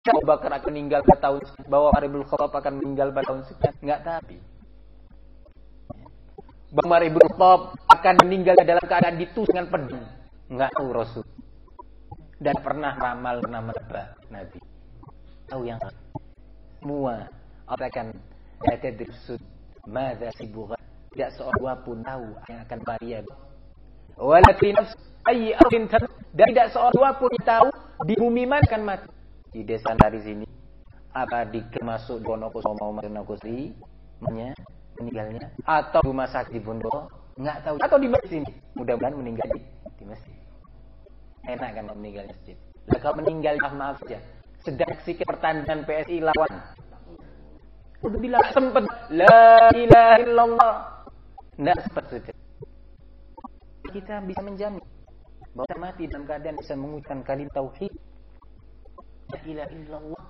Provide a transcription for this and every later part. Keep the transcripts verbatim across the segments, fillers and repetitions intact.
Abu Bakar akan meninggal pada tahun sekian, bahwa Umar bin Khattab akan meninggal pada tahun sekian, enggak tahu. Bahwa Umar bin Khattab akan meninggal dalam keadaan ditusuk dengan pedang, enggak tahu Rasul. Dan pernah ramal, pernah menebak Nabi. Tahu yang semua akan ada dirsud, madza sibugha. Tidak seorang pun tahu yang akan varian. Walakin ayy ardin dan tidak seorang pun tahu di bumi mana akan mati. Di desa dari sini apa dikemasuk Wonokusumo Manokusri meninggalnya atau rumah sakit di Bondo enggak tahu atau di masjid sini mudah-mudahan meninggal di, di masjid enak kan meninggal di masjid lah kalau meninggal maaf saja sedang sikap pertandingan P S I lawan udah bilang sempat la ilaha illallah enggak sempat sudah kita bisa menjamin bahwa kita mati dalam keadaan bisa mengucapkan kalimat tauhid la ilaha illallah.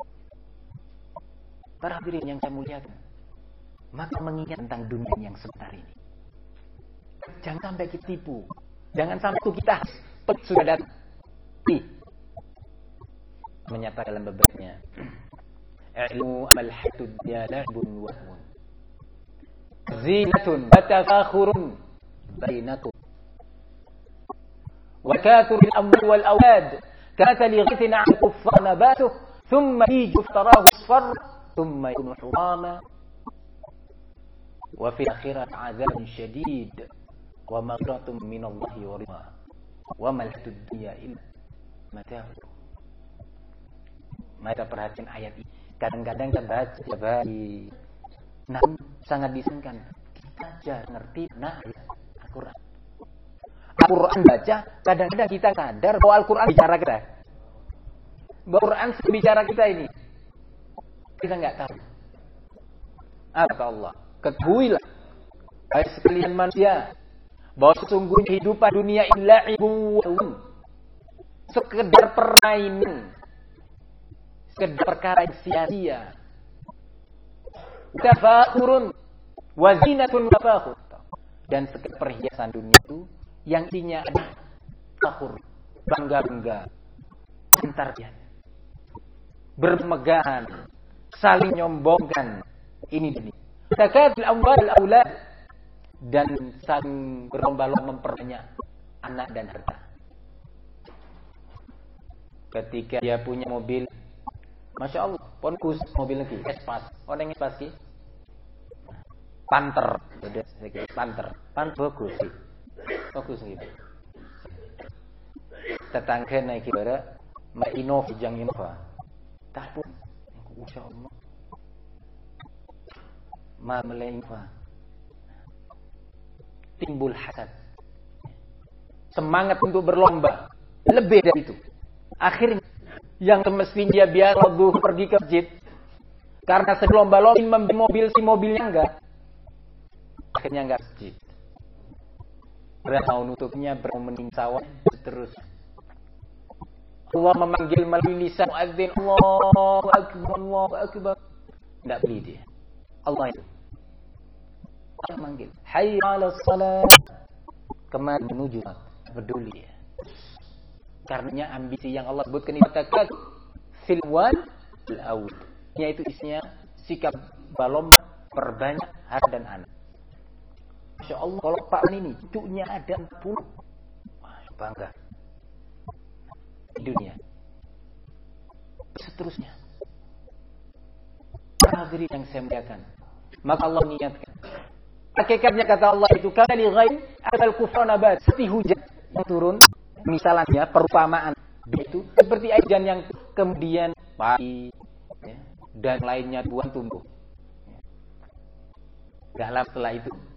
Para hadirin yang saya muliakan, maka mengingat tentang dunia yang sebentar ini. Jangan sampai kita tipu. Jangan sampai kita sudah datang. Menyatakan dalam beberapa ilmu amal hatud dialahbun wahmun zinatun batafakhurun bainakum wa kathurul amwal wal awlad كمثل غيث على الكفار نباته ثم يجي فتراه اصفر ثم يكون حطاما وفي الآخرة عذاب شديد ومغفرة من الله ورضوان وما الحياة الدنيا إلا متاع. Mari perhatikan ayat ini. Kadang-kadang kita baca baik, namun sangat disayangkan kita aja ngerti nah Al-Quran. Al-Quran baca, kadang-kadang kita sadar bahwa Al-Quran bicara kita. Bahwa Al-Quran bicara kita ini. Kita enggak tahu. Apa Allah? Ketahuilah, hai sekalian manusia, bahwa sesungguhnya kehidupan dunia illa ibun, sekedar permainan, sekedar perkara yang sia-sia. Tafakhurun wa zinatun wa fakhur. Dan sekedar perhiasan dunia itu yang intinya adalah fakhur, bangga-bangga, antar dia, bermegahan, saling nyombongkan ini dunia. Takadul amwal al-aulad dan saling berlomba-lomba memperbanyak anak dan harta. Ketika dia punya mobil, masya Allah, ponkus mobil lagi, Espas, orang Espas ki, Panther, sudah sedikit Panther, Panther bagus sih. Bagus gitu. Tetangga naik kira, ma Innova jang Innova. Tak pun, insya Allah. Ma Innova. Timbul hasad. Semangat untuk berlomba. Lebih dari itu. Akhirnya, yang semestinya dia biar lebih pergi ke masjid. Karena selomba-lomba membeli mobil, si mobilnya enggak. Akhirnya enggak masjid. Mau nutupnya bermening sawah terus. Allah memanggil melalui lisan muadzin, Allahu akbar, Allahu akbar. Enggak beli dia. Allah itu. Allah manggil, hayya 'alas shalah. Kemana menuju? Peduli dia. Karenanya ambisi yang Allah sebutkan itu takad fil wal al-awd. Yaitu isinya sikap balom perbanyak harta dan anak. Masya Allah, kalau Pak ini cucunya ada empat puluh, wah, bangga di dunia. Seterusnya, hadirin yang saya muliakan, maka Allah mengingatkan. Hakikatnya kata Allah itu kali ghaib al-kufar nabat, seperti hujan yang turun. Misalnya perumpamaan itu seperti hujan yang kemudian pagi ya, dan lainnya buah tumbuh. Gak lama setelah itu